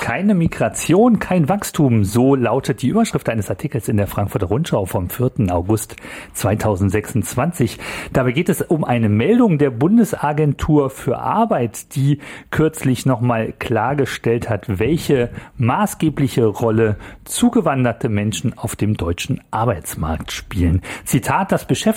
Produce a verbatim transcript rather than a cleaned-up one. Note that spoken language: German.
Keine Migration, kein Wachstum, so lautet die Überschrift eines Artikels in der Frankfurter Rundschau vom vierten August zweitausendsechsundzwanzig. Dabei geht es um eine Meldung der Bundesagentur für Arbeit, die kürzlich nochmal klargestellt hat, welche maßgebliche Rolle zugewanderte Menschen auf dem deutschen Arbeitsmarkt spielen. Zitat: Das Beschäftigungsverhältnis